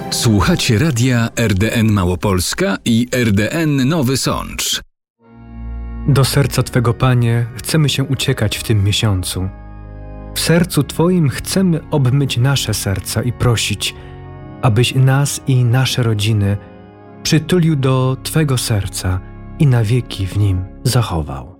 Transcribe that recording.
Słuchacie radia RDN Małopolska i RDN Nowy Sącz. Do serca Twego, Panie, chcemy się uciekać w tym miesiącu. W sercu Twoim chcemy obmyć nasze serca i prosić, abyś nas i nasze rodziny przytulił do Twego serca i na wieki w nim zachował.